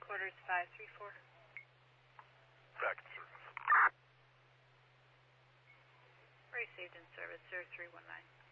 headquarters 534. Back in service. Received in service, 0319.